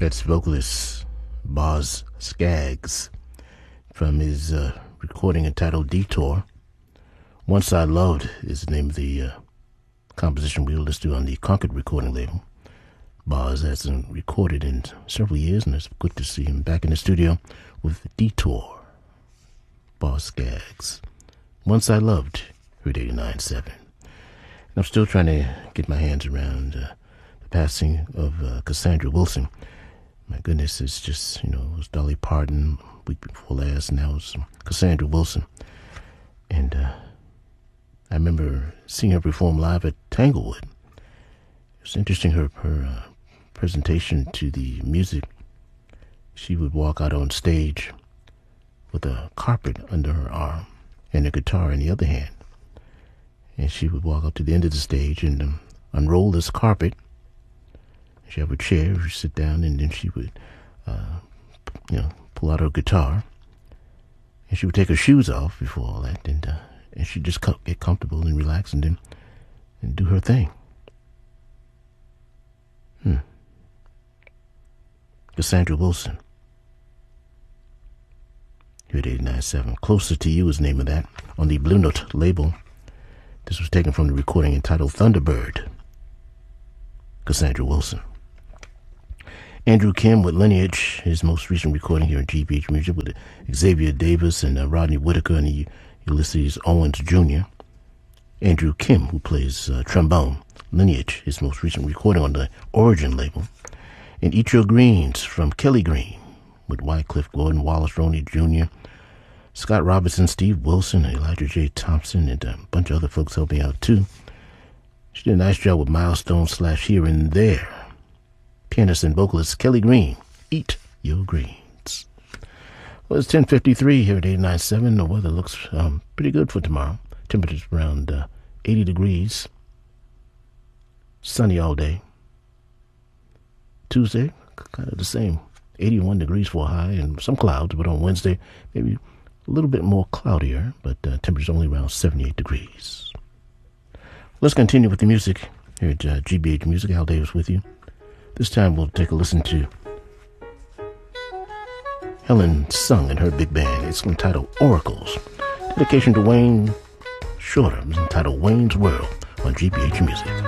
That's vocalist Boz Scaggs from his recording entitled Detour. Once I Loved is the name of the composition we listened to on the Concord recording label. Boz hasn't recorded in several years, and it's good to see him back in the studio with Detour. Boz Scaggs. Once I Loved, heard 89.7. I'm still trying to get my hands around the passing of Cassandra Wilson. My goodness, it's just, it was Dolly Parton week before last, now it's Cassandra Wilson. And I remember seeing her perform live at Tanglewood. It was interesting, her presentation to the music. She would walk out on stage with a carpet under her arm and a guitar in the other hand. And she would walk up to the end of the stage and unroll this carpet. She'd have a chair, she'd sit down, and then she would, pull out her guitar. And she would take her shoes off before all that, and she'd just get comfortable and relax and do her thing. Cassandra Wilson. Here at 89.7. Closer to You is the name of that on the Blue Note label. This was taken from the recording entitled Thunderbird. Cassandra Wilson. Andrew Kim with Lineage, his most recent recording here in GBH Music with Xavier Davis and Rodney Whitaker and Ulysses Owens Jr. Andrew Kim, who plays trombone. Lineage, his most recent recording on the Origin label. And Eat Your Greens from Kelly Green with Wycliffe Gordon, Wallace Roney Jr., Scott Robertson, Steve Wilson, Elijah J. Thompson, and a bunch of other folks helping out too. She did a nice job with Milestone / Here and There. Pianist and vocalist Kelly Green, Eat Your Greens. Well, it's 10:53 here at 89.7. The weather looks pretty good for tomorrow. Temperatures around 80 degrees. Sunny all day. Tuesday, kind of the same. 81 degrees for a high and some clouds, but on Wednesday, maybe a little bit more cloudier, but temperatures only around 78 degrees. Let's continue with the music here at GBH Music. Al Davis with you. This time we'll take a listen to Helen Sung and her big band. It's entitled Oracles. Dedication to Wayne Shorter. It's entitled Wayne's World on GBH Music.